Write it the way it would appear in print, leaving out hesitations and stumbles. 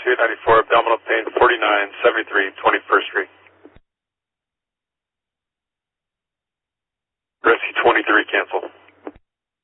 Rescue 94, abdominal pain 4973, 21st Street. Rescue 23, cancel.